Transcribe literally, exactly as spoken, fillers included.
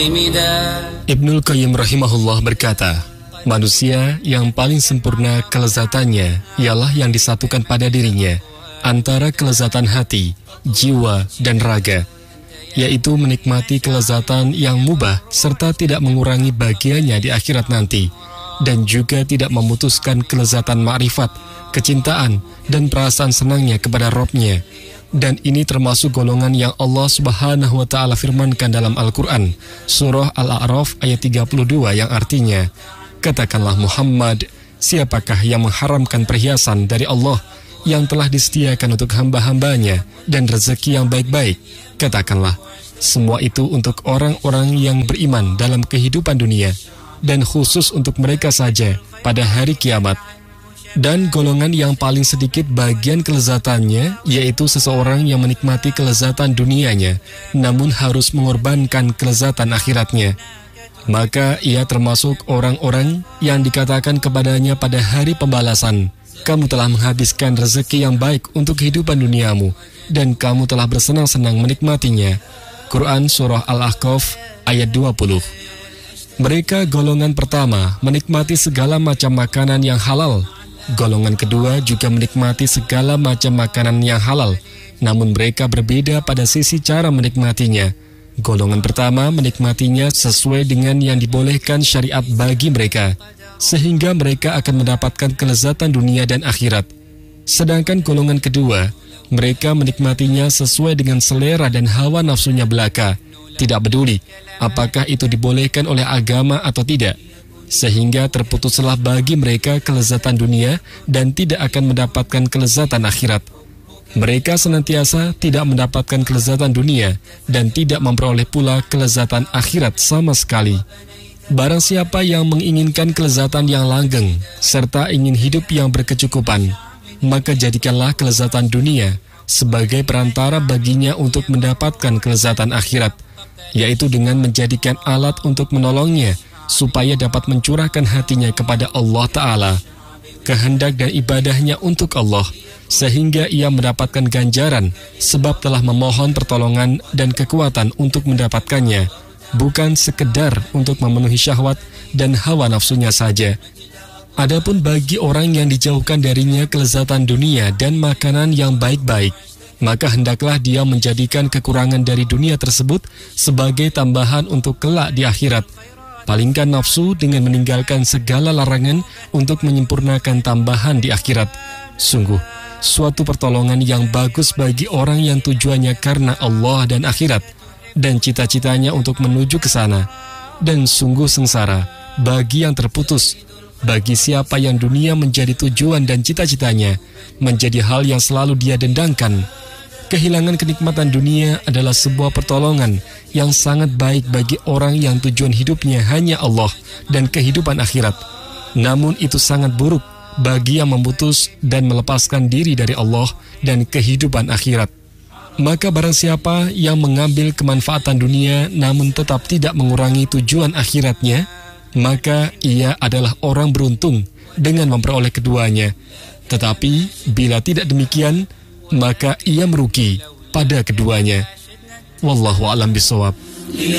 Ibnul Qayyim rahimahullah berkata, manusia yang paling sempurna kelezatannya ialah yang disatukan pada dirinya antara kelezatan hati, jiwa, dan raga, yaitu menikmati kelezatan yang mubah serta tidak mengurangi bagiannya di akhirat nanti, dan juga tidak memutuskan kelezatan ma'rifat, kecintaan, dan perasaan senangnya kepada Rabb-nya. Dan ini termasuk golongan yang Allah Subhanahu wa Ta'ala firmankan dalam Al-Quran, Surah Al-A'raf ayat tiga puluh dua, yang artinya, katakanlah Muhammad, siapakah yang mengharamkan perhiasan dari Allah yang telah disediakan untuk hamba-hambanya dan rezeki yang baik-baik? Katakanlah, semua itu untuk orang-orang yang beriman dalam kehidupan dunia, dan khusus untuk mereka saja pada hari kiamat. Dan golongan yang paling sedikit bagian kelezatannya yaitu seseorang yang menikmati kelezatan dunianya namun harus mengorbankan kelezatan akhiratnya. Maka ia termasuk orang-orang yang dikatakan kepadanya pada hari pembalasan, kamu telah menghabiskan rezeki yang baik untuk kehidupan duniamu dan kamu telah bersenang-senang menikmatinya. Quran Surah Al-Ahqaf ayat dua puluh. Mereka golongan pertama menikmati segala macam makanan yang halal. Golongan kedua juga menikmati segala macam makanan yang halal, namun mereka berbeda pada sisi cara menikmatinya. Golongan pertama menikmatinya sesuai dengan yang dibolehkan syariat bagi mereka, sehingga mereka akan mendapatkan kelezatan dunia dan akhirat. Sedangkan golongan kedua, mereka menikmatinya sesuai dengan selera dan hawa nafsunya belaka, tidak peduli apakah itu dibolehkan oleh agama atau tidak, sehingga terputuslah bagi mereka kelezatan dunia dan tidak akan mendapatkan kelezatan akhirat. Mereka senantiasa tidak mendapatkan kelezatan dunia dan tidak memperoleh pula kelezatan akhirat sama sekali. Barang siapa yang menginginkan kelezatan yang langgeng serta ingin hidup yang berkecukupan, maka jadikanlah kelezatan dunia sebagai perantara baginya untuk mendapatkan kelezatan akhirat, yaitu dengan menjadikan alat untuk menolongnya supaya dapat mencurahkan hatinya kepada Allah Ta'ala, kehendak dan ibadahnya untuk Allah, sehingga ia mendapatkan ganjaran sebab telah memohon pertolongan dan kekuatan untuk mendapatkannya, bukan sekedar untuk memenuhi syahwat dan hawa nafsunya saja. Adapun bagi orang yang dijauhkan darinya kelezatan dunia dan makanan yang baik-baik, maka hendaklah dia menjadikan kekurangan dari dunia tersebut sebagai tambahan untuk kelak di akhirat. Palingkan nafsu dengan meninggalkan segala larangan untuk menyempurnakan tambahan di akhirat. Sungguh, suatu pertolongan yang bagus bagi orang yang tujuannya karena Allah dan akhirat, dan cita-citanya untuk menuju ke sana. Dan sungguh sengsara bagi yang terputus, bagi siapa yang dunia menjadi tujuan dan cita-citanya, menjadi hal yang selalu dia dendangkan. Kehilangan kenikmatan dunia adalah sebuah pertolongan yang sangat baik bagi orang yang tujuan hidupnya hanya Allah dan kehidupan akhirat. Namun itu sangat buruk bagi yang memutus dan melepaskan diri dari Allah dan kehidupan akhirat. Maka barang siapa yang mengambil kemanfaatan dunia namun tetap tidak mengurangi tujuan akhiratnya, maka ia adalah orang beruntung dengan memperoleh keduanya. Tetapi bila tidak demikian, maka ia merugi pada keduanya. Wallahu a'lam bishawab.